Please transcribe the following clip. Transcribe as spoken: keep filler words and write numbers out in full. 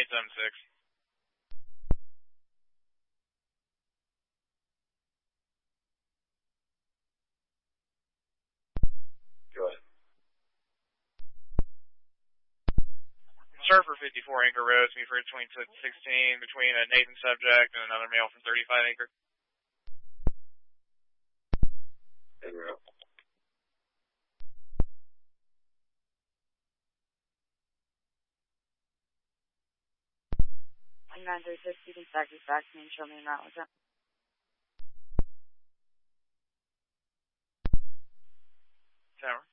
seven six. Go ahead. Surfer fifty-four Anchor Road, Meaford twenty-six sixteen, between a Nathan subject and another male from thirty-five Anchor. Anchor Road. nine three six, you can stack this back to me and show me the amount. What's that? Tower.